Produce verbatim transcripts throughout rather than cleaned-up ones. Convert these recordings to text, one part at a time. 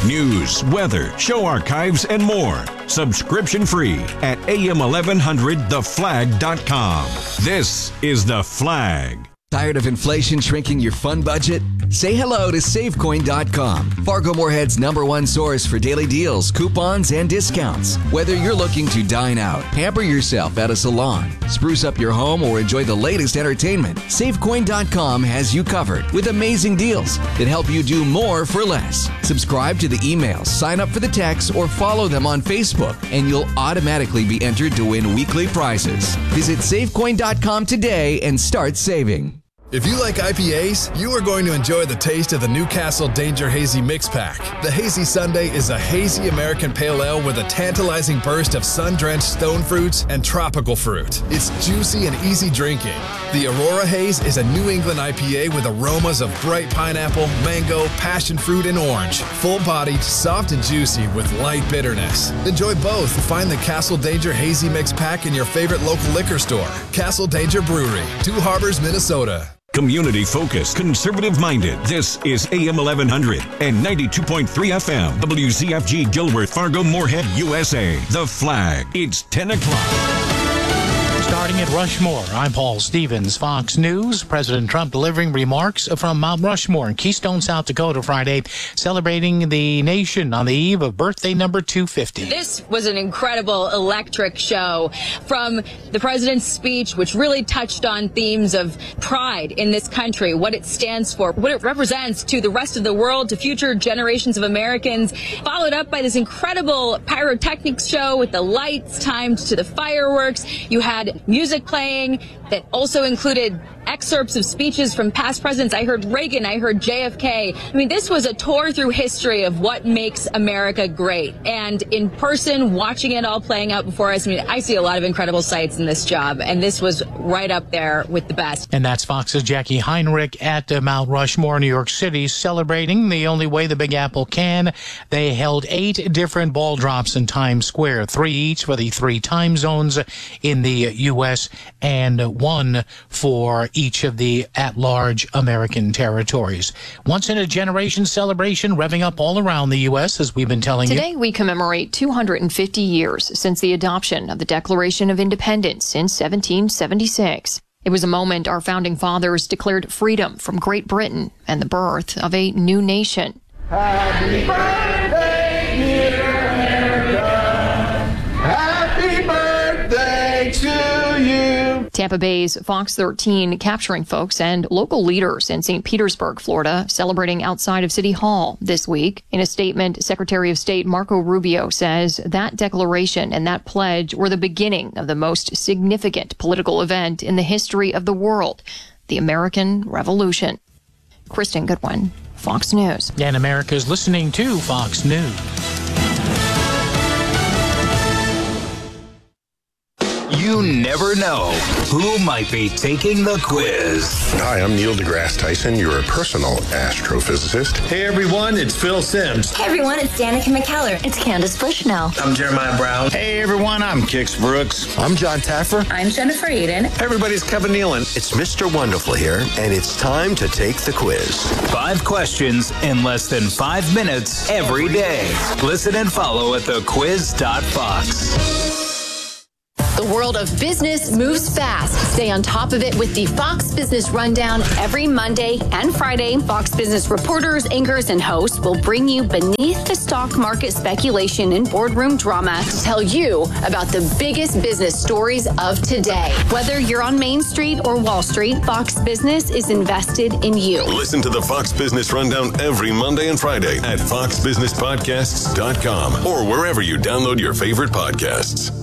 News, weather, show archives, and more. Subscription free at A M eleven hundred the flag dot com. This is The Flag. Tired of inflation shrinking your fun budget? Say hello to Save Coin dot com, Fargo Moorhead's number one source for daily deals, coupons, and discounts. Whether you're looking to dine out, pamper yourself at a salon, spruce up your home, or enjoy the latest entertainment, Save Coin dot com has you covered with amazing deals that help you do more for less. Subscribe to the emails, sign up for the texts, or follow them on Facebook, and you'll automatically be entered to win weekly prizes. Visit Save Coin dot com today and start saving. If you like I P As, you are going to enjoy the taste of the Newcastle Danger Hazy Mix Pack. The Hazy Sunday is a hazy American pale ale with a tantalizing burst of sun-drenched stone fruits and tropical fruit. It's juicy and easy drinking. The Aurora Haze is a New England I P A with aromas of bright pineapple, mango, passion fruit, and orange. Full-bodied, soft and juicy with light bitterness. Enjoy both. Find the Castle Danger Hazy Mix Pack in your favorite local liquor store. Castle Danger Brewery, Two Harbors, Minnesota. Community-focused, conservative-minded. This is A M eleven hundred and ninety-two point three F M. W Z F G Gilbert, Fargo, Moorhead, U S A. The Flag. It's ten o'clock. Starting at Rushmore, I'm Paul Stevens, Fox News. President Trump delivering remarks from Mount Rushmore in Keystone, South Dakota Friday, celebrating the nation on the eve of birthday number two fifty. This was an incredible, electric show from the president's speech, which really touched on themes of pride in this country, what it stands for, what it represents to the rest of the world, to future generations of Americans, followed up by this incredible pyrotechnics show with the lights timed to the fireworks. You had music playing that also included excerpts of speeches from past presidents. I heard Reagan, I heard J F K. I mean, this was a tour through history of what makes America great. And in person, watching it all playing out before us, I mean, I see a lot of incredible sights in this job, and this was right up there with the best. And that's Fox's Jackie Heinrich at uh, Mount Rushmore, New York City, celebrating the only way the Big Apple can. They held eight different ball drops in Times Square, three each for the three time zones in the U S and one for each of the at-large American territories. Once in a generation celebration revving up all around the U S, as we've been telling Today, you. Today we commemorate two hundred fifty years since the adoption of the Declaration of Independence in seventeen seventy-six. It was a moment our founding fathers declared freedom from Great Britain and the birth of a new nation. Happy birthday, dear America. Happy birthday to you. Tampa Bay's Fox thirteen capturing folks and local leaders in Saint Petersburg, Florida, celebrating outside of City Hall this week. In a statement, Secretary of State Marco Rubio says that declaration and that pledge were the beginning of the most significant political event in the history of the world, the American Revolution. Kristen Goodwin, Fox News. And America's listening to Fox News. You never know who might be taking the quiz. Hi, I'm Neil deGrasse Tyson, your personal astrophysicist. Hey everyone, it's Phil Sims. Hey everyone, it's Danica McKellar. It's Candace Bushnell. I'm Jeremiah Brown. Hey everyone, I'm Kix Brooks. I'm John Taffer. I'm Jennifer Aiden. Hey everybody, it's Kevin Nealon. It's Mister Wonderful here, and it's time to take the quiz. Five questions in less than five minutes every day. Listen and follow at the quiz dot fox. The world of business moves fast. Stay on top of it with the Fox Business Rundown every Monday and Friday. Fox Business reporters, anchors, and hosts will bring you beneath the stock market speculation and boardroom drama to tell you about the biggest business stories of today. Whether you're on Main Street or Wall Street, Fox Business is invested in you. Listen to the Fox Business Rundown every Monday and Friday at fox business podcasts dot com or wherever you download your favorite podcasts.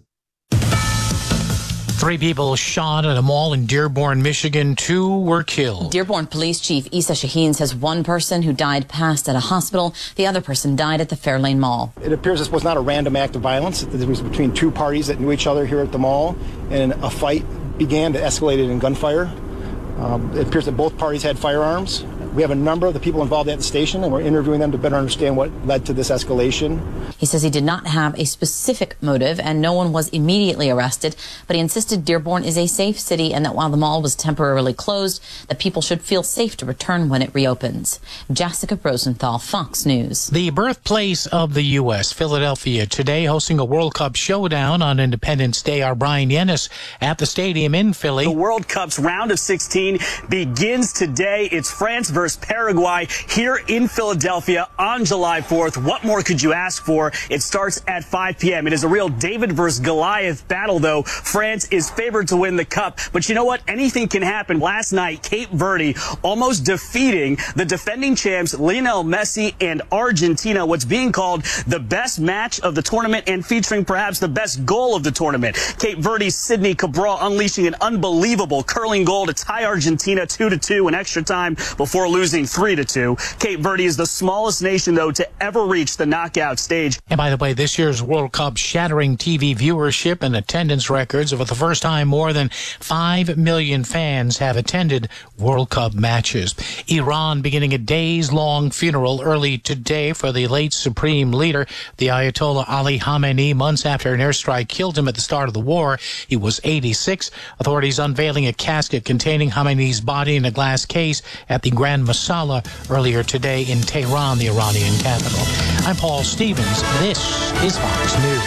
Three people shot at a mall in Dearborn, Michigan. Two were killed. Dearborn Police Chief Issa Shaheen says one person who died passed at a hospital. The other person died at the Fairlane Mall. It appears this was not a random act of violence. It was between two parties that knew each other here at the mall, and a fight began that escalated in gunfire. Um, it appears that both parties had firearms. We have a number of the people involved at the station, and we're interviewing them to better understand what led to this escalation. He says he did not have a specific motive and no one was immediately arrested, but he insisted Dearborn is a safe city and that while the mall was temporarily closed, that people should feel safe to return when it reopens. Jessica Rosenthal, Fox News. The birthplace of the U S, Philadelphia, today hosting a World Cup showdown on Independence Day. Our Brian Yennis at the stadium in Philly. The World Cup's round of sixteen begins today. It's France versus Paraguay here in Philadelphia on July fourth. What more could you ask for? It starts at five p.m. It is a real David versus Goliath battle, though. France is favored to win the cup. But you know what? Anything can happen. Last night, Cape Verde almost defeating the defending champs Lionel Messi and Argentina. What's being called the best match of the tournament and featuring perhaps the best goal of the tournament. Cape Verde's Sidney Cabral unleashing an unbelievable curling goal to tie Argentina two to two in extra time before losing three to two. Cape Verde is the smallest nation, though, to ever reach the knockout stage. And by the way, this year's World Cup shattering T V viewership and attendance records. For the first time, more than five million fans have attended World Cup matches. Iran beginning a days-long funeral early today for the late supreme leader, the Ayatollah Ali Khamenei, months after an airstrike killed him at the start of the war. He was eighty-six. Authorities unveiling a casket containing Khamenei's body in a glass case at the Grand Masala earlier today in Tehran, the Iranian capital. I'm Paul Stevens. This is Fox News.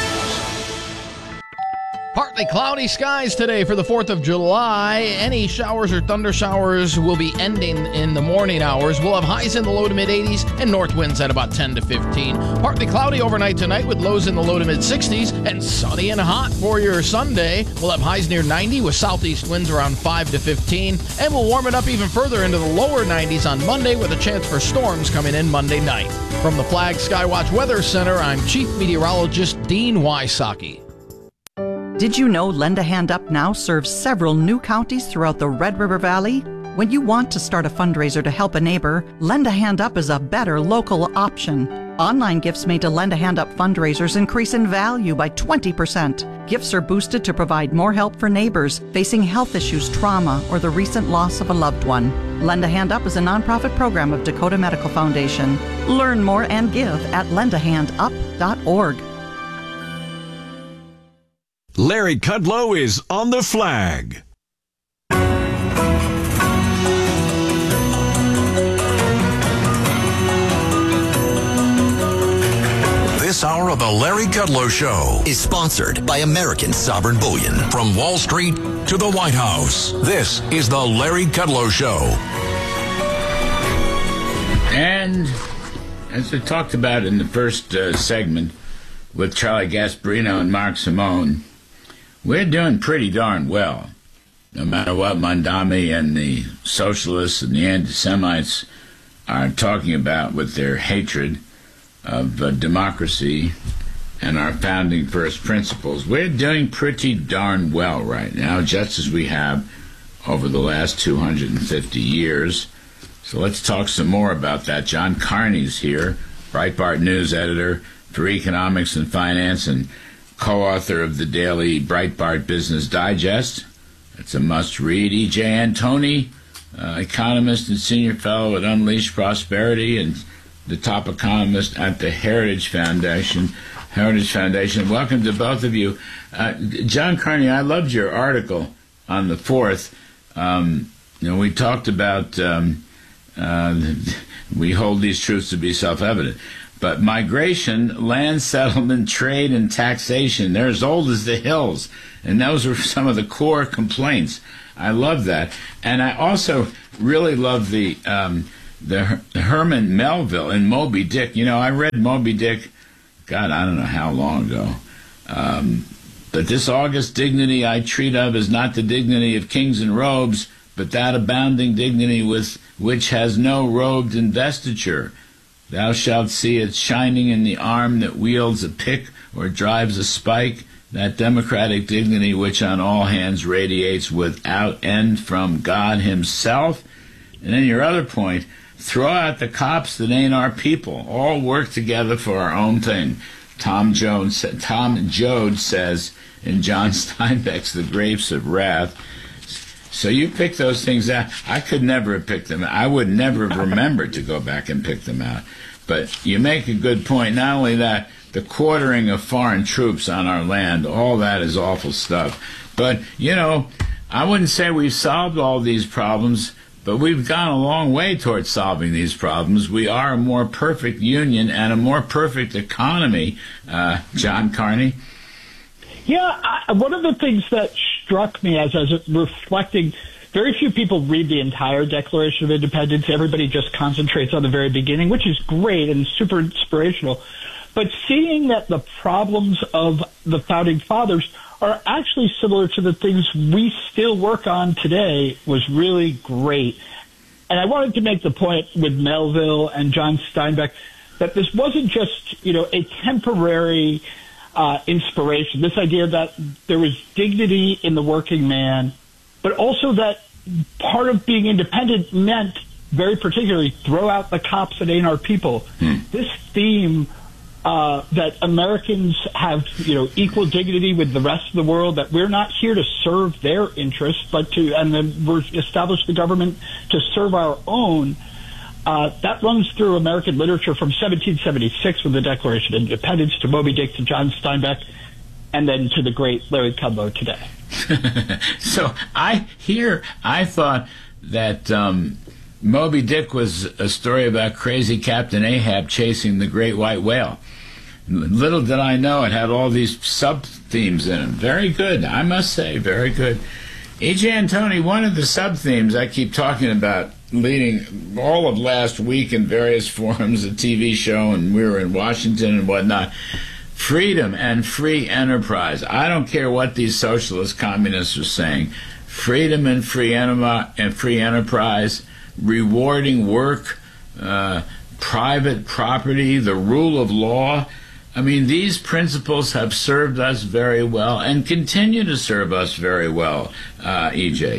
Partly cloudy skies today for the fourth of July. Any showers or thunder showers will be ending in the morning hours. We'll have highs in the low to mid eighties and north winds at about ten to fifteen. Partly cloudy overnight tonight with lows in the low to mid sixties and sunny and hot for your Sunday. We'll have highs near ninety with southeast winds around five to fifteen. And we'll warm it up even further into the lower nineties on Monday with a chance for storms coming in Monday night. From the Flag Skywatch Weather Center, I'm Chief Meteorologist Dean Wysocki. Did you know Lend a Hand Up now serves several new counties throughout the Red River Valley? When you want to start a fundraiser to help a neighbor, Lend a Hand Up is a better local option. Online gifts made to Lend a Hand Up fundraisers increase in value by twenty percent. Gifts are boosted to provide more help for neighbors facing health issues, trauma, or the recent loss of a loved one. Lend a Hand Up is a nonprofit program of Dakota Medical Foundation. Learn more and give at lend a hand up dot org. Larry Kudlow is on the Flag. This hour of the Larry Kudlow Show is sponsored by American Sovereign Bullion. From Wall Street to the White House, this is the Larry Kudlow Show. And as I talked about in the first uh, segment with Charlie Gasparino and Mark Simone, we're doing pretty darn well, no matter what Mondami and the socialists and the anti-Semites are talking about with their hatred of uh, democracy and our founding first principles. We're doing pretty darn well right now, just as we have over the last two hundred fifty years. So let's talk some more about that. John Carney's here, Breitbart News editor for economics and finance and co-author of the daily Breitbart Business Digest. It's a must-read. E J. Antoni, uh, economist and senior fellow at Unleash Prosperity and the top economist at the Heritage Foundation. Heritage Foundation. Welcome to both of you. Uh, John Carney, I loved your article on the fourth. Um, you know, we talked about um, uh, we hold these truths to be self-evident. But migration, land settlement, trade, and taxation, they're as old as the hills. And those are some of the core complaints. I love that. And I also really love the um, the, Her- the Herman Melville in Moby Dick. You know, I read Moby Dick, God, I don't know how long ago. Um, but this august dignity I treat of is not the dignity of kings and robes, but that abounding dignity with which has no robed investiture. Thou shalt see it shining in the arm that wields a pick or drives a spike, that democratic dignity which on all hands radiates without end from God himself. And then your other point, throw out the cops that ain't our people. All work together for our own thing. Tom Jones, Tom Joad says in John Steinbeck's The Grapes of Wrath, So you pick those things out. I could never have picked them out. I would never have remembered to go back and pick them out. But you make a good point. Not only that, the quartering of foreign troops on our land, all that is awful stuff. But, you know, I wouldn't say we've solved all these problems, but we've gone a long way towards solving these problems. We are a more perfect union and a more perfect economy, uh, John Carney. Yeah, I, one of the things that struck me as I was reflecting, very few people read the entire Declaration of Independence. Everybody just concentrates on the very beginning, which is great and super inspirational. But seeing that the problems of the Founding Fathers are actually similar to the things we still work on today was really great. And I wanted to make the point with Melville and John Steinbeck that this wasn't just, you know, a temporary uh, inspiration, this idea that there was dignity in the working man, but also that part of being independent meant, very particularly, throw out the cops that ain't our people. Hmm. This theme Uh, that Americans have, you know, equal dignity with the rest of the world, that we're not here to serve their interests, but to, and then we're establish the government to serve our own. Uh, that runs through American literature from seventeen seventy-six with the Declaration of Independence to Moby Dick to John Steinbeck, and then to the great Larry Kudlow today. So I here I thought that um, Moby Dick was a story about crazy Captain Ahab chasing the great white whale. Little did I know it had all these sub-themes in it. Very good, I must say, very good. E J Antoni, one of the sub-themes I keep talking about, leading all of last week in various forums, a T V show, and we were in Washington and whatnot, freedom and free enterprise. I don't care what these socialist communists are saying. Freedom and free, enema, and free enterprise, rewarding work, uh, private property, the rule of law. I mean, these principles have served us very well and continue to serve us very well, uh, E J.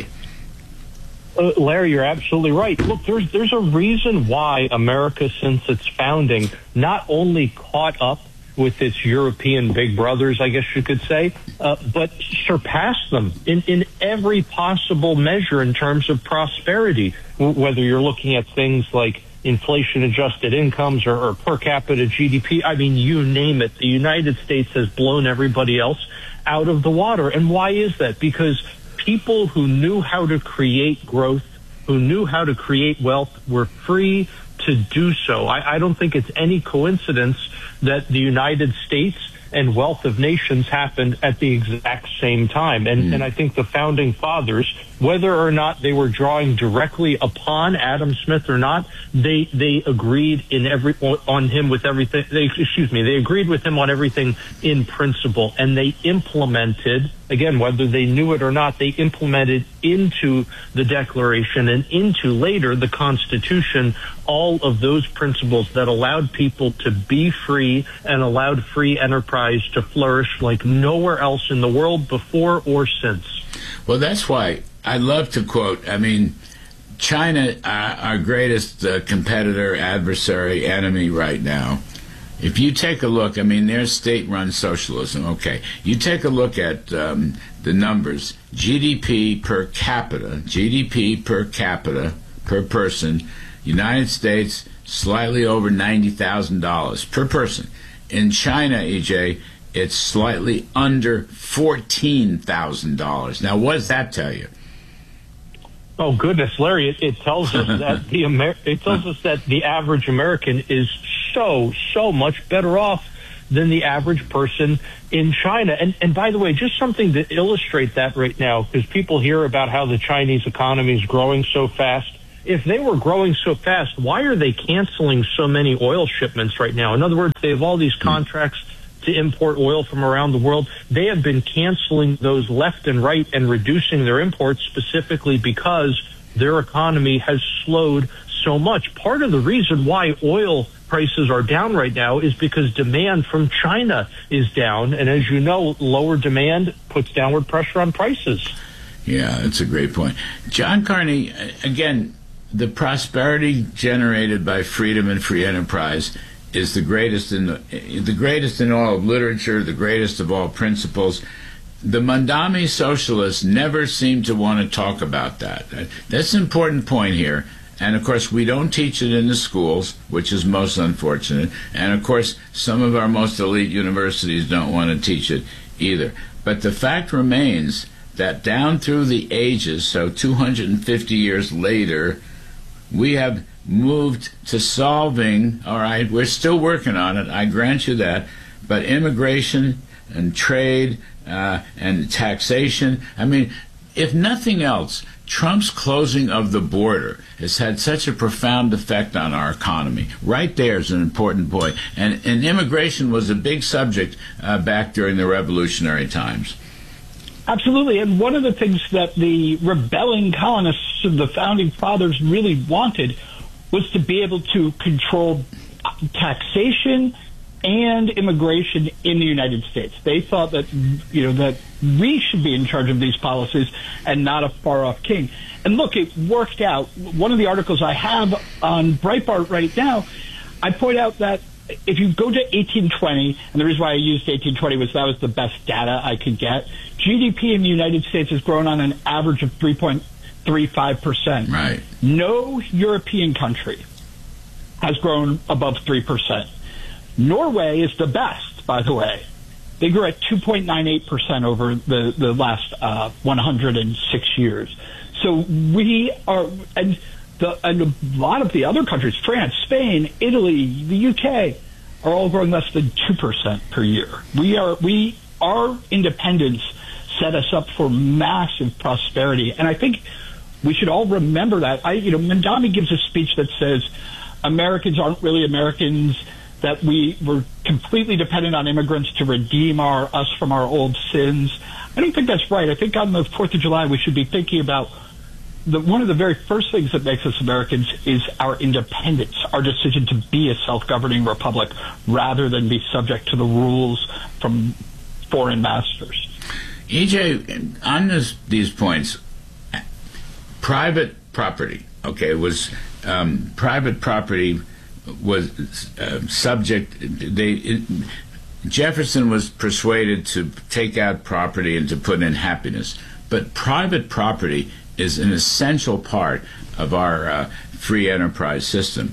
Uh, Larry, you're absolutely right. Look, there's there's a reason why America, since its founding, not only caught up with its European big brothers, I guess you could say, uh, but surpassed them in, in every possible measure in terms of prosperity, w- whether you're looking at things like inflation-adjusted incomes or, or per capita G D P. I mean, you name it. The United States has blown everybody else out of the water. And why is that? Because people who knew how to create growth, who knew how to create wealth, were free to do so. I, I don't think it's any coincidence that the United States and wealth of nations happened at the exact same time. And, mm. and I think the Founding Fathers, whether or not they were drawing directly upon Adam Smith or not, they they agreed in every on him with everything. They, excuse me, they agreed with him on everything in principle, and they implemented, again, whether they knew it or not, they implemented into the Declaration and into later the Constitution all of those principles that allowed people to be free and allowed free enterprise to flourish like nowhere else in the world before or since. Well, that's why I love to quote, I mean, China, uh, our greatest uh, competitor, adversary, enemy right now. If you take a look, I mean, there's state-run socialism. Okay, you take a look at um, the numbers. G D P per capita, G D P per capita, per person, United States, slightly over ninety thousand dollars per person. In China, E J, it's slightly under fourteen thousand dollars. Now, what does that tell you? Oh goodness, Larry! It, it tells us that the Amer- it tells us that the average American is so so much better off than the average person in China. And and by the way, just something to illustrate that right now, because people hear about how the Chinese economy is growing so fast. If they were growing so fast, why are they canceling so many oil shipments right now? In other words, they have all these contracts to import oil from around the world. They have been canceling those left and right and reducing their imports specifically because their economy has slowed so much. Part of the reason why oil prices are down right now is because demand from China is down. And as you know, lower demand puts downward pressure on prices. Yeah, that's a great point. John Carney, again, the prosperity generated by freedom and free enterprise is the greatest in the, the greatest in all of literature, the greatest of all principles. the Mondami socialists never seem to want to talk about that. That's an important point here. And, of course, we don't teach it in the schools, which is most unfortunate. And, of course, some of our most elite universities don't want to teach it either. But the fact remains that down through the ages, so two hundred fifty years later, we have moved to solving, all right, we're still working on it, I grant you that, but immigration and trade uh, and taxation, I mean, if nothing else, Trump's closing of the border has had such a profound effect on our economy. Right there is an important point. And, and immigration was a big subject uh, back during the revolutionary times. Absolutely. And one of the things that the rebelling colonists of the founding fathers really wanted was to be able to control taxation and immigration in the United States. They thought that, you know, that we should be in charge of these policies and not a far-off king. And look, it worked out. One of the articles I have on Breitbart right now, I point out that if you go to eighteen twenty, and the reason why I used eighteen twenty was that was the best data I could get, G D P in the United States has grown on an average of three point three five percent. Right. No European country has grown above three percent. Norway is the best, by the way. They grew at two point nine eight percent over the, the last uh, one hundred six years. So we are, and, the, and a lot of the other countries, France, Spain, Italy, the U K, are all growing less than two percent per year. We are, we, our independence set us up for massive prosperity. And I think we should all remember that. I, you know, Mondami gives a speech that says Americans aren't really Americans, that we were completely dependent on immigrants to redeem our us from our old sins. I don't think that's right. I think on the fourth of July we should be thinking about the, one of the very first things that makes us Americans is our independence, our decision to be a self-governing republic rather than be subject to the rules from foreign masters. E J, on this, these points, private property, okay, was um, private property was uh, subject. They it, Jefferson was persuaded to take out property and to put in happiness, but private property is an essential part of our uh, free enterprise system.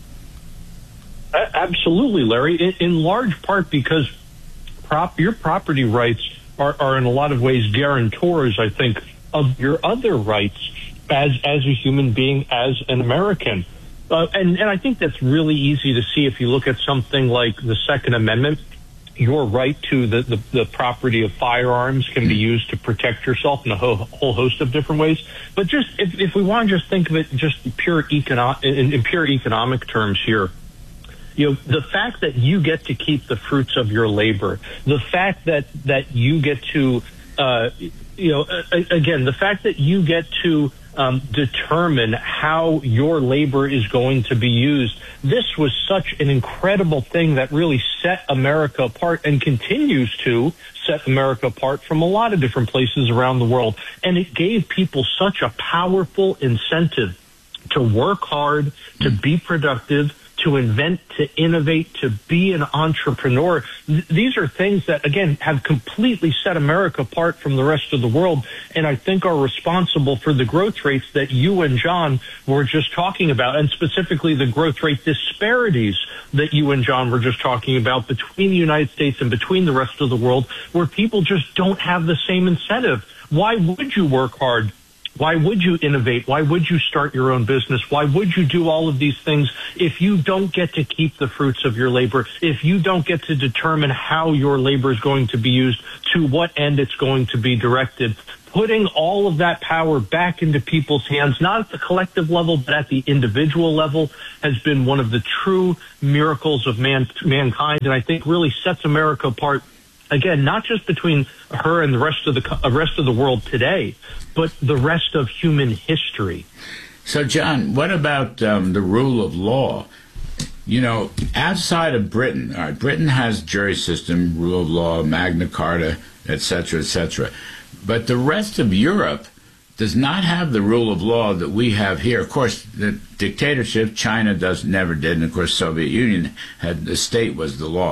Absolutely, Larry. In, in large part because prop, your property rights are, are in a lot of ways guarantors, I think, of your other rights as as a human being, as an American. Uh, and, and I think that's really easy to see if you look at something like the Second Amendment. Your right to the, the, the property of firearms can be used to protect yourself in a whole, whole host of different ways. But just if, if we want to just think of it just pure econo- in, in pure economic terms here, you know, the fact that you get to keep the fruits of your labor, the fact that, that you get to, uh, you know, again, the fact that you get to Um, determine how your labor is going to be used. This was such an incredible thing that really set America apart and continues to set America apart from a lot of different places around the world. And it gave people such a powerful incentive to work hard, to be productive, to invent, to innovate, to be an entrepreneur. Th- these are things that, again, have completely set America apart from the rest of the world, and I think are responsible for the growth rates that you and John were just talking about, and specifically the growth rate disparities that you and John were just talking about between the United States and between the rest of the world, where people just don't have the same incentive. Why would you work hard? Why would you innovate? Why would you start your own business? Why would you do all of these things if you don't get to keep the fruits of your labor, if you don't get to determine how your labor is going to be used, to what end it's going to be directed? Putting all of that power back into people's hands, not at the collective level, but at the individual level, has been one of the true miracles of man, mankind, and I think really sets America apart. Again, not just between her and the rest of the uh, rest of the world today, but the rest of human history. So, John, what about um, the rule of law? You know, outside of Britain, all right, Britain has jury system, rule of law, Magna Carta, et cetera, et cetera. But the rest of Europe does not have the rule of law that we have here. Of course, the dictatorship, China does never did, and of course, Soviet Union had the state was the law.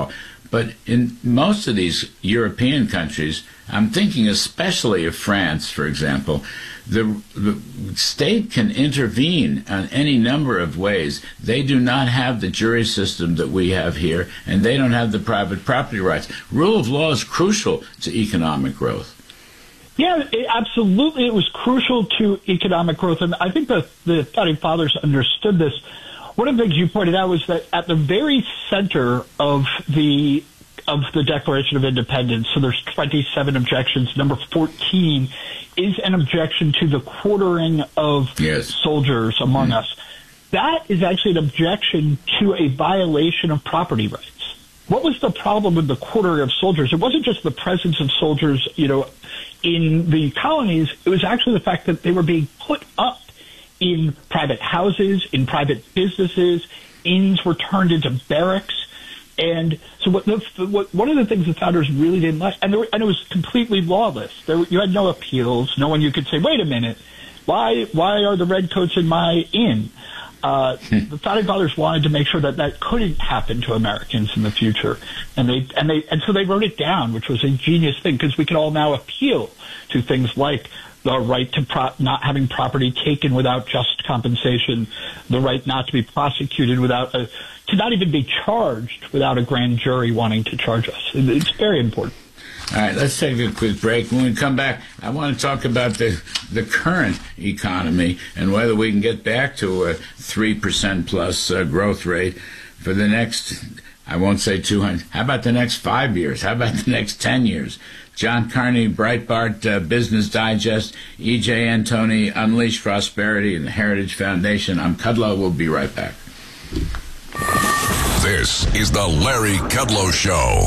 But in most of these European countries, I'm thinking especially of France, for example, the, the state can intervene on any number of ways. They do not have the jury system that we have here, and they don't have the private property rights. Rule of law is crucial to economic growth. Yeah, it, absolutely. It was crucial to economic growth, and I think the, the Founding Fathers understood this. One of the things you pointed out was that at the very center of the of the Declaration of Independence, so there's twenty-seven objections. Number fourteen is an objection to the quartering of yes. soldiers among mm. us. That is actually an objection to a violation of property rights. What was the problem with the quartering of soldiers? It wasn't just the presence of soldiers, you know, in the colonies. It was actually the fact that they were being put up in private houses, in private businesses. Inns were turned into barracks. And so what, the, what, one of the things the founders really didn't like, and, there, and it was completely lawless. There, you had no appeals. No one you could say, wait a minute, why why are the redcoats in my inn? Uh, the Founding Fathers wanted to make sure that that couldn't happen to Americans in the future. And they and they and so they wrote it down, which was a genius thing, because we can all now appeal to things like the right to pro- not having property taken without just compensation, the right not to be prosecuted without a, to not even be charged without a grand jury wanting to charge us. It's very important. All right, let's take a quick break. When we come back, I want to talk about the the current economy and whether we can get back to a three percent plus uh, growth rate for the next, I won't say two hundred, how about the next five years? How about the next ten years? John Carney, Breitbart, uh, Business Digest, E J. Antoni, Unleash Prosperity, and the Heritage Foundation. I'm Kudlow. We'll be right back. This is the Larry Kudlow Show.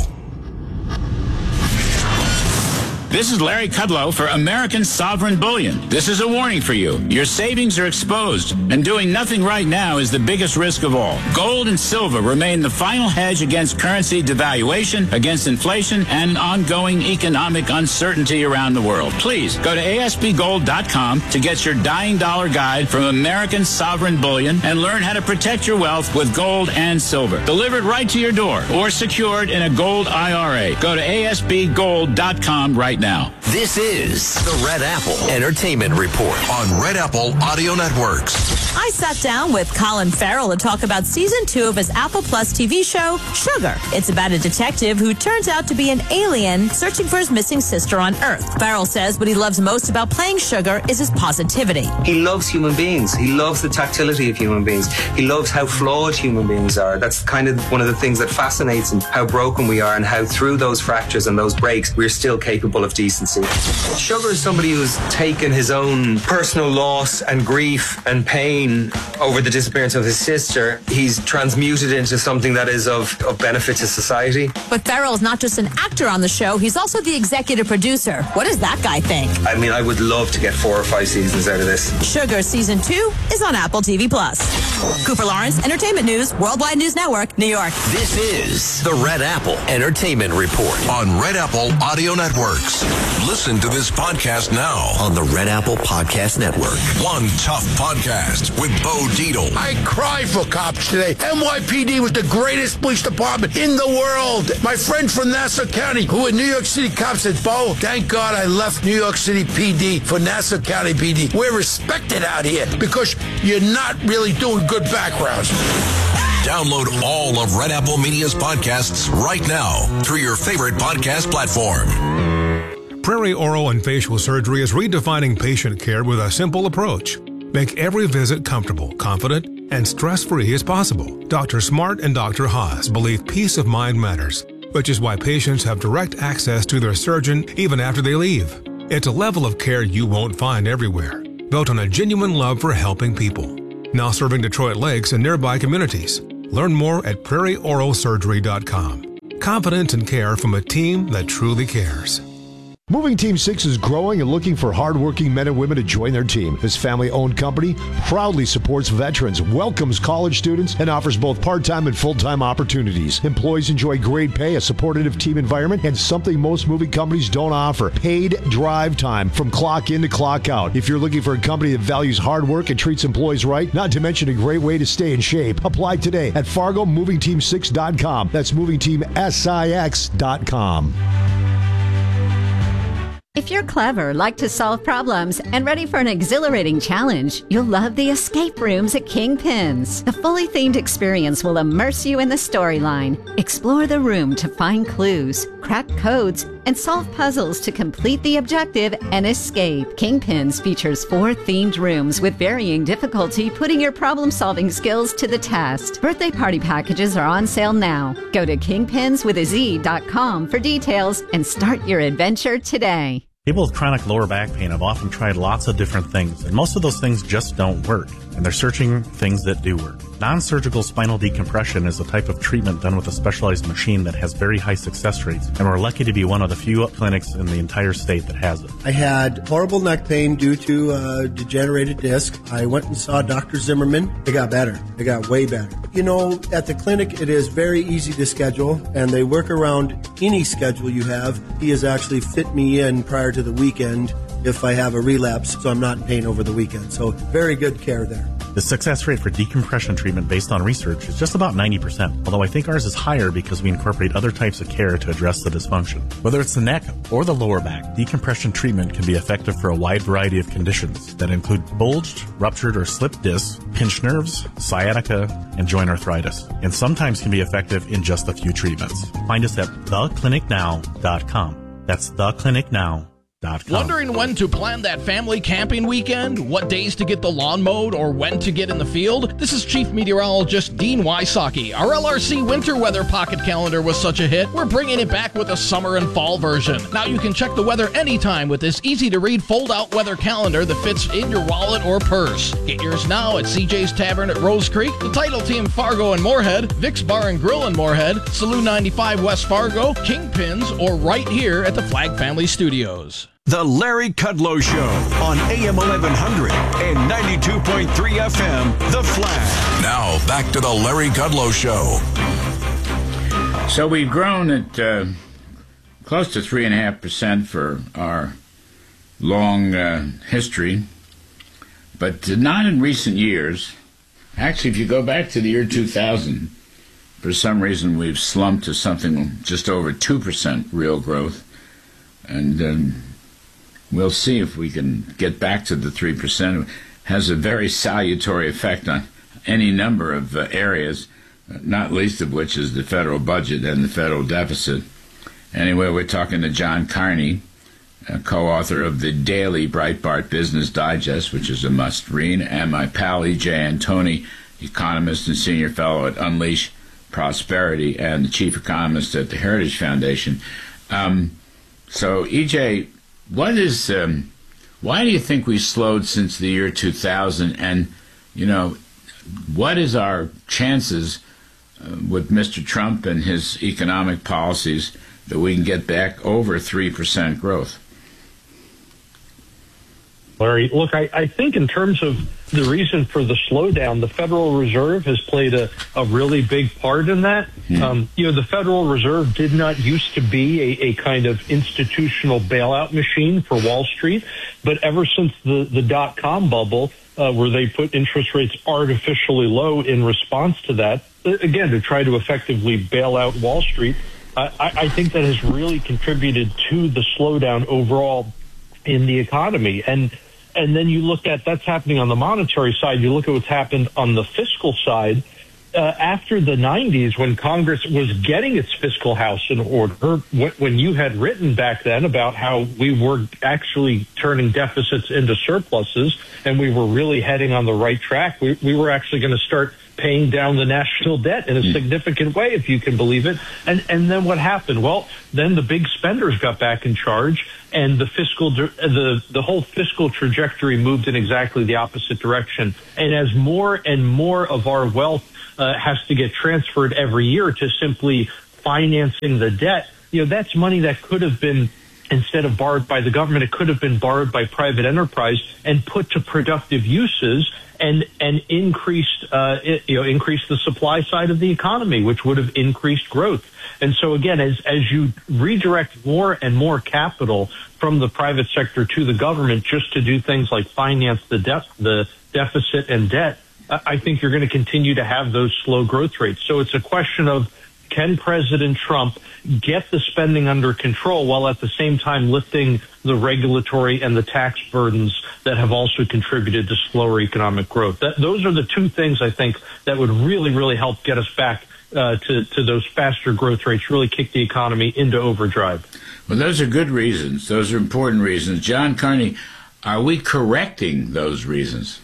This is Larry Kudlow for American Sovereign Bullion. This is a warning for you. Your savings are exposed, and doing nothing right now is the biggest risk of all. Gold and silver remain the final hedge against currency devaluation, against inflation, and ongoing economic uncertainty around the world. Please go to A S B gold dot com to get your dying dollar guide from American Sovereign Bullion and learn how to protect your wealth with gold and silver. Delivered right to your door or secured in a gold I R A. Go to A S B gold dot com right now. Now. This is the Red Apple Entertainment Report on Red Apple Audio Networks. I sat down with Colin Farrell to talk about season two of his Apple Plus T V show, Sugar. It's about a detective who turns out to be an alien searching for his missing sister on Earth. Farrell says what he loves most about playing Sugar is his positivity. He loves human beings. He loves the tactility of human beings. He loves how flawed human beings are. That's kind of one of the things that fascinates him, how broken we are and how through those fractures and those breaks, we're still capable of decency. Sugar is somebody who's taken his own personal loss and grief and pain over the disappearance of his sister. He's transmuted into something that is of, of benefit to society. But Farrell's not just an actor on the show, he's also the executive producer. What does that guy think? I mean, I would love to get four or five seasons out of this. Sugar Season two is on Apple T V Plus. Cooper Lawrence, Entertainment News, Worldwide News Network, New York. This is the Red Apple Entertainment Report on Red Apple Audio Networks. Listen to this podcast now on the Red Apple Podcast Network. One Tough Podcast with Bo Dietl. I cry for cops today. N Y P D was the greatest police department in the world. My friend from Nassau County, who in New York City cops, said, Bo, thank God I left New York City P D for Nassau County P D. We're respected out here because you're not really doing good backgrounds. Download all of Red Apple Media's podcasts right now through your favorite podcast platform. Prairie Oral and Facial Surgery is redefining patient care with a simple approach. Make every visit comfortable, confident, and stress-free as possible. Doctor Smart and Doctor Haas believe peace of mind matters, which is why patients have direct access to their surgeon even after they leave. It's a level of care you won't find everywhere, built on a genuine love for helping people. Now serving Detroit Lakes and nearby communities. Learn more at prairie oral surgery dot com. Confidence and care from a team that truly cares. Moving Team six is growing and looking for hardworking men and women to join their team. This family-owned company proudly supports veterans, welcomes college students, and offers both part-time and full-time opportunities. Employees enjoy great pay, a supportive team environment, and something most moving companies don't offer: paid drive time from clock in to clock out. If you're looking for a company that values hard work and treats employees right, not to mention a great way to stay in shape, apply today at Fargo Moving Team six dot com. That's moving team six dot com. If you're clever, like to solve problems, and ready for an exhilarating challenge, you'll love the escape rooms at Kingpins. The fully themed experience will immerse you in the storyline. Explore the room to find clues, crack codes, and solve puzzles to complete the objective and escape. Kingpins features four themed rooms with varying difficulty, putting your problem-solving skills to the test. Birthday party packages are on sale now. Go to kingpins with a z dot com for details and start your adventure today. People with chronic lower back pain have often tried lots of different things, and most of those things just don't work, and they're searching things that do work. Non-surgical spinal decompression is a type of treatment done with a specialized machine that has very high success rates, and we're lucky to be one of the few clinics in the entire state that has it. I had horrible neck pain due to a degenerated disc. I went and saw Doctor Zimmerman. It got better. It got way better. You know, at the clinic, it is very easy to schedule, and they work around any schedule you have. He has actually fit me in prior to the weekend if I have a relapse, so I'm not in pain over the weekend. So very good care there. The success rate for decompression treatment based on research is just about ninety percent, although I think ours is higher because we incorporate other types of care to address the dysfunction. Whether it's the neck or the lower back, decompression treatment can be effective for a wide variety of conditions that include bulged, ruptured, or slipped discs, pinched nerves, sciatica, and joint arthritis, and sometimes can be effective in just a few treatments. Find us at the clinic now dot com. That's the clinic now dot com. Wondering when to plan that family camping weekend? What days to get the lawn mowed or when to get in the field? This is Chief Meteorologist Dean Wysocki. Our L R C winter weather pocket calendar was such a hit, we're bringing it back with a summer and fall version. Now you can check the weather anytime with this easy-to-read fold-out weather calendar that fits in your wallet or purse. Get yours now at C J's Tavern at Rose Creek, the Title T in Fargo and Moorhead, Vic's Bar and Grill in Moorhead, Saloon ninety-five West Fargo, Kingpins, or right here at the Flag Family Studios. The Larry Kudlow Show on A M eleven hundred and ninety-two point three F M, The Flag. Now, back to the Larry Kudlow Show. So we've grown at uh, close to three point five percent for our long uh, history, but not in recent years. Actually, if you go back to the year two thousand, for some reason we've slumped to something just over two percent real growth. And um, we'll see if we can get back to the three percent. It has a very salutary effect on any number of uh, areas, not least of which is the federal budget and the federal deficit. Anyway, we're talking to John Carney, uh, co-author of the daily Breitbart Business Digest, which is a must-read, and my pal E J Antoni, economist and senior fellow at Unleash Prosperity and the chief economist at the Heritage Foundation. Um, so, E J, what is, um, why do you think we slowed since the year two thousand? And, you know, what is our chances uh, with Mister Trump and his economic policies that we can get back over three percent growth? Larry, look, I, I think in terms of the reason for the slowdown, the Federal Reserve has played a, a really big part in that. Hmm. Um, you know, the Federal Reserve did not used to be a, a kind of institutional bailout machine for Wall Street, but ever since the, the dot-com bubble, uh, where they put interest rates artificially low in response to that, again, to try to effectively bail out Wall Street, I, I think that has really contributed to the slowdown overall in the economy. And and then you look at that's happening on the monetary side. You look at what's happened on the fiscal side. Uh, after the nineties, when Congress was getting its fiscal house in order, when you had written back then about how we were actually turning deficits into surpluses and we were really heading on the right track, we, we were actually going to start paying down the national debt in a significant way, if you can believe it. And and then what happened? Well, then the big spenders got back in charge, and the fiscal the the whole fiscal trajectory moved in exactly the opposite direction. And as more and more of our wealth uh, has to get transferred every year to simply financing the debt, you know, that's money that could have been instead of borrowed by the government, it could have been borrowed by private enterprise and put to productive uses and and increased uh, it, you know increased the supply side of the economy, which would have increased growth. And so again, as as you redirect more and more capital from the private sector to the government just to do things like finance the debt, the deficit and debt, I think you're going to continue to have those slow growth rates. So it's a question of, can President Trump get the spending under control while at the same time lifting the regulatory and the tax burdens that have also contributed to slower economic growth? That, those are the two things I think that would really, really help get us back uh, to, to those faster growth rates, really kick the economy into overdrive. Well, those are good reasons. Those are important reasons. John Carney, are we correcting those reasons?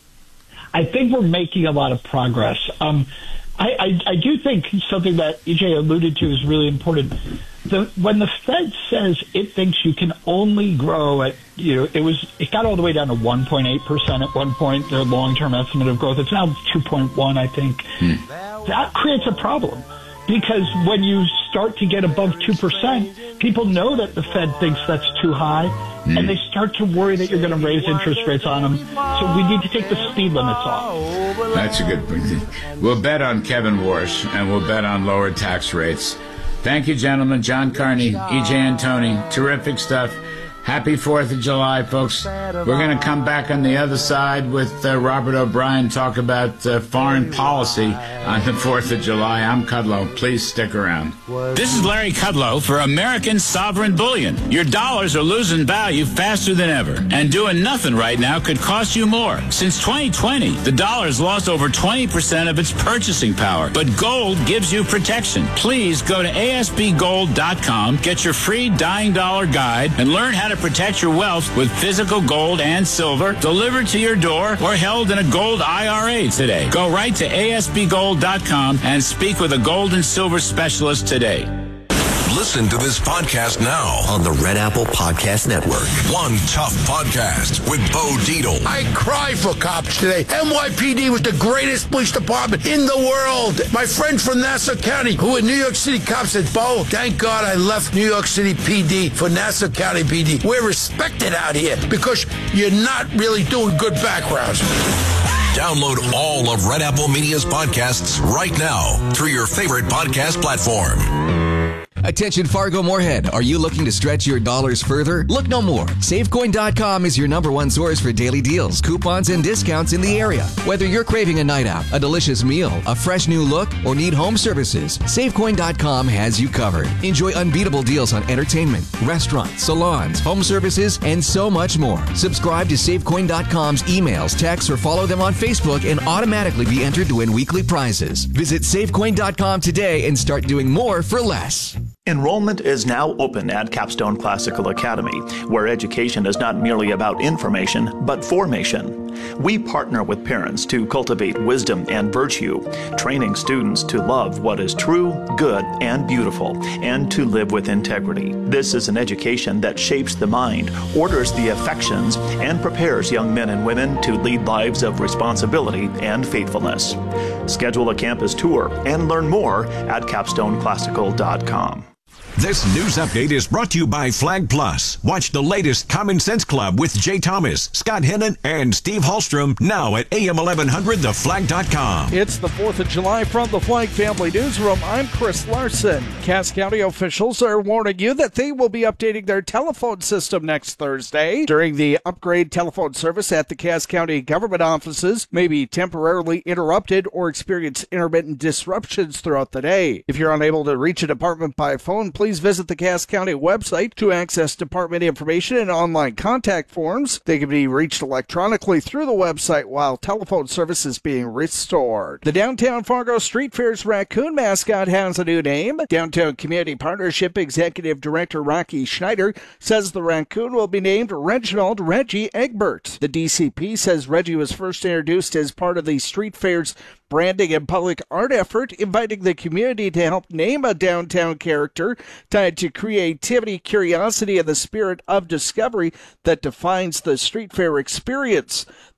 I think we're making a lot of progress. Um, I, I, I do think something that E J alluded to is really important. The, when the Fed says it thinks you can only grow at, you know, it was it got all the way down to one point eight percent at one point, their long-term estimate of growth. It's now two point one, I think. Hmm. That creates a problem. Because when you start to get above two percent, people know that the Fed thinks that's too high, mm. and they start to worry that you're going to raise interest rates on them. So we need to take the speed limits off. That's a good point. We'll bet on Kevin Warsh, and we'll bet on lower tax rates. Thank you, gentlemen. John Carney, E J Antoni, terrific stuff. Happy fourth of July, folks. We're going to come back on the other side with uh, Robert O'Brien, talk about uh, foreign policy on the fourth of July. I'm Kudlow. Please stick around. This is Larry Kudlow for American Sovereign Bullion. Your dollars are losing value faster than ever, and doing nothing right now could cost you more. Since twenty twenty, the dollar's lost over twenty percent of its purchasing power, but gold gives you protection. Please go to A S B gold dot com, get your free Dying Dollar Guide, and learn how to protect your wealth with physical gold and silver delivered to your door or held in a gold I R A today. Go right to A S B gold dot com and speak with a gold and silver specialist today. Listen to this podcast now on the Red Apple Podcast Network. One Tough Podcast with Bo Dietl. I cry for cops today. N Y P D was the greatest police department in the world. My friend from Nassau County, who in New York City cops said, Bo, thank God I left New York City P D for Nassau County P D. We're respected out here because you're not really doing good backgrounds. Download all of Red Apple Media's podcasts right now through your favorite podcast platform. Attention Fargo Moorhead, are you looking to stretch your dollars further? Look no more. Savecoin dot com is your number one source for daily deals, coupons, and discounts in the area. Whether you're craving a night out, a delicious meal, a fresh new look, or need home services, Savecoin dot com has you covered. Enjoy unbeatable deals on entertainment, restaurants, salons, home services, and so much more. Subscribe to Savecoin dot com's emails, texts, or follow them on Facebook and automatically be entered to win weekly prizes. Visit Savecoin dot com today and start doing more for less. Enrollment is now open at Capstone Classical Academy, where education is not merely about information, but formation. We partner with parents to cultivate wisdom and virtue, training students to love what is true, good, and beautiful, and to live with integrity. This is an education that shapes the mind, orders the affections, and prepares young men and women to lead lives of responsibility and faithfulness. Schedule a campus tour and learn more at capstone classical dot com. This news update is brought to you by Flag Plus. Watch the latest Common Sense Club with Jay Thomas, Scott Hennon, and Steve Hallstrom now at A M eleven hundred the flag dot com. It's the fourth of July from the Flag Family Newsroom. I'm Chris Larson. Cass County officials are warning you that they will be updating their telephone system next Thursday. During the upgrade, telephone service at the Cass County government offices may be temporarily interrupted or experience intermittent disruptions throughout the day. If you're unable to reach a department by phone, please visit the Cass County website to access department information and online contact forms. They can be reached electronically through the website while telephone service is being restored. The Downtown Fargo Street Fair's raccoon mascot has a new name. Downtown Community Partnership Executive Director Rocky Schneider says the raccoon will be named Reginald Reggie Egbert. The D C P says Reggie was first introduced as part of the Street Fair's branding and public art effort, inviting the community to help name a downtown character tied to creativity, curiosity, and the spirit of discovery that defines the street fair experience.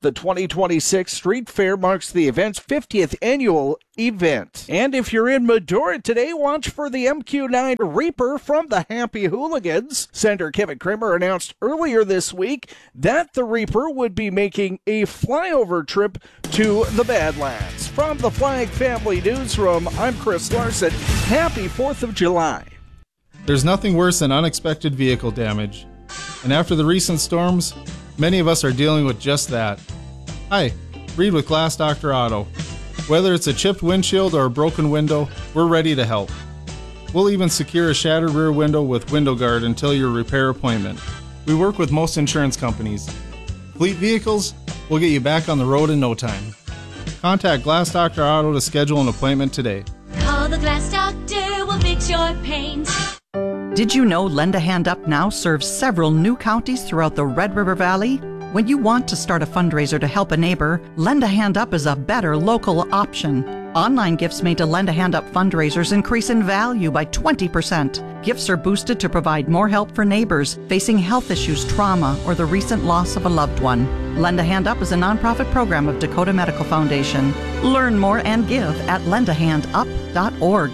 The twenty twenty-six Street Fair marks the event's fiftieth annual event. And if you're in Medora today, watch for the M Q nine Reaper from the Happy Hooligans. Senator Kevin Cramer announced earlier this week that the Reaper would be making a flyover trip to the Badlands. From the Flag Family Newsroom, I'm Chris Larson. Happy fourth of July. There's nothing worse than unexpected vehicle damage. And after the recent storms, many of us are dealing with just that. Hi, Reed with Glass Doctor Auto. Whether it's a chipped windshield or a broken window, we're ready to help. We'll even secure a shattered rear window with Window Guard until your repair appointment. We work with most insurance companies. Fleet vehicles, we'll get you back on the road in no time. Contact Glass Doctor Auto to schedule an appointment today. Call the Glass Doctor, we'll fix your paint. Did you know Lend a Hand Up Now serves several new counties throughout the Red River Valley? When you want to start a fundraiser to help a neighbor, Lend a Hand Up is a better local option. Online gifts made to Lend a Hand Up fundraisers increase in value by twenty percent. Gifts are boosted to provide more help for neighbors facing health issues, trauma, or the recent loss of a loved one. Lend a Hand Up is a nonprofit program of Dakota Medical Foundation. Learn more and give at lend a hand up dot org.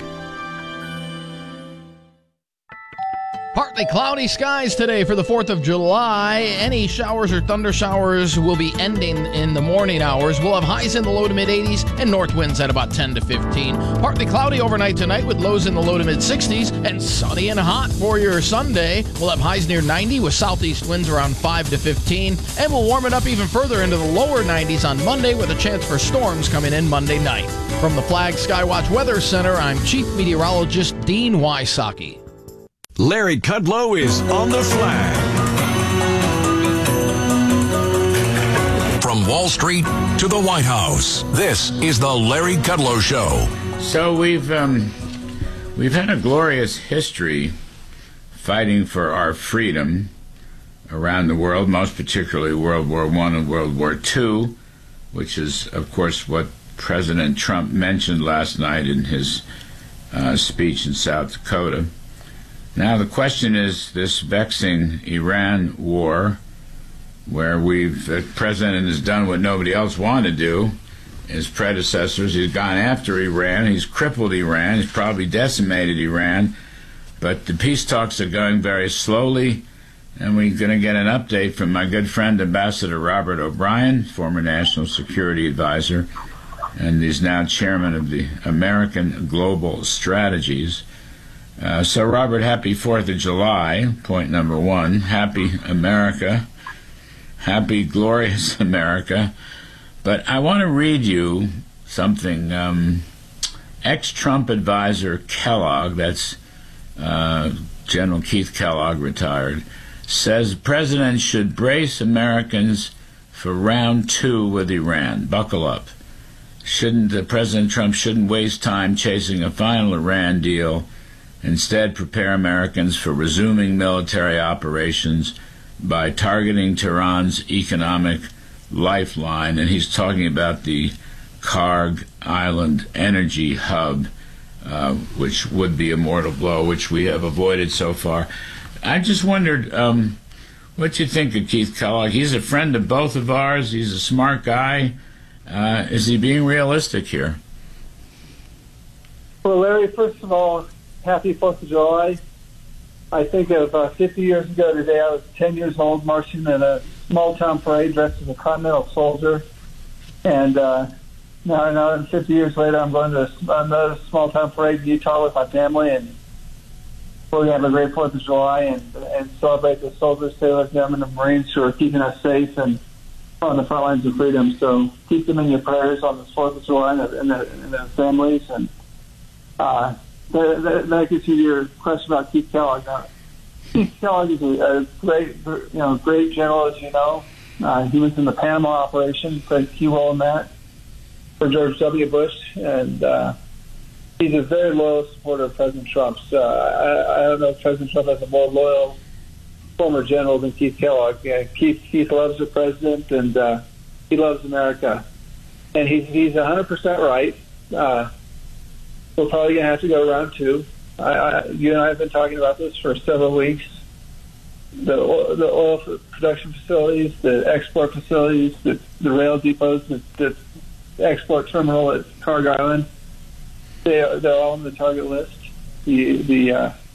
Partly cloudy skies today for the fourth of July. Any showers or thunder showers will be ending in the morning hours. We'll have highs in the low to mid eighties and north winds at about ten to fifteen. Partly cloudy overnight tonight with lows in the low to mid sixties and sunny and hot for your Sunday. We'll have highs near ninety with southeast winds around five to fifteen. And we'll warm it up even further into the lower nineties on Monday with a chance for storms coming in Monday night. From the Flag Skywatch Weather Center, I'm Chief Meteorologist Dean Wysocki. Larry Kudlow is on the Flag. From Wall Street to the White House, this is the Larry Kudlow Show. So we've um, we've had a glorious history fighting for our freedom around the world, most particularly World War One and World War Two, which is, of course, what President Trump mentioned last night in his uh, speech in South Dakota. Now the question is this vexing Iran war, where we've the president has done what nobody else wanted to do. His predecessors, he's gone after Iran, he's crippled Iran, he's probably decimated Iran, but the peace talks are going very slowly, and we're going to get an update from my good friend Ambassador Robert O'Brien, former National Security Advisor, and he's now chairman of the American Global Strategies. Uh, so, Robert, happy fourth of July, point number one. Happy America. Happy, glorious America. But I want to read you something. Um, ex-Trump advisor Kellogg, that's uh, General Keith Kellogg, retired, says the president should brace Americans for round two with Iran. Buckle up. Shouldn't uh, President Trump shouldn't waste time chasing a final Iran deal. Instead, prepare Americans for resuming military operations by targeting Tehran's economic lifeline. And he's talking about the Karg Island energy hub, uh, which would be a mortal blow, which we have avoided so far. I just wondered um, what you think of Keith Kellogg. He's a friend of both of ours. He's a smart guy. Uh, is he being realistic here? Well, Larry, first of all, happy fourth of July. I think of uh, fifty years ago today, I was ten years old, marching in a small-town parade dressed as a Continental soldier. And uh, now, now, fifty years later, I'm going to another small-town parade in Utah with my family, and we're going to have a great fourth of July and, and celebrate the soldiers, sailors, airmen, and Marines who are keeping us safe and on the front lines of freedom. So keep them in your prayers on this fourth of July and their, and their, and their families. And uh, that, that, that gets you to your question about Keith Kellogg. Now, Keith Kellogg is a, a great, you know, great general, as you know. Uh, he was in the Panama operation, played a key role in that for George W. Bush, and uh, he's a very loyal supporter of President Trump's. Uh, I, I don't know if President Trump has a more loyal former general than Keith Kellogg. Uh, Keith, Keith loves the president, and uh, he loves America. And he's, he's one hundred percent right. Uh, we're probably going to have to go round two. I, I, you and I have been talking about this for several weeks. the oil, the oil production facilities, the export facilities, the, the rail depots, the, the export terminal at Carg Island. They are, they're all on the target list. The the uh,